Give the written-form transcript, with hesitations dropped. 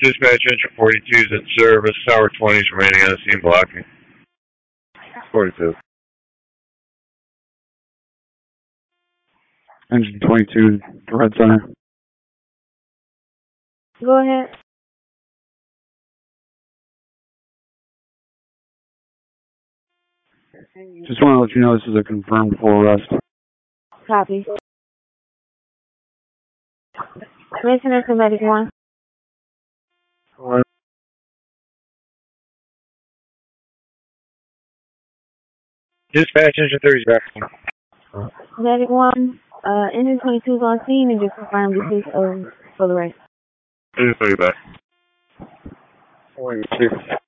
Dispatch engine 42 is in service. Tower 20 is remaining on the scene blocking. 42. Engine 22, Red Center. Go ahead. Just want to let you know this is a confirmed full arrest. Copy. Commissioner to Medic 1. Dispatch engine 30 is back. Medic 1, engine 22 is on scene and just confirmed the case for the race. Engine 30 back. 42.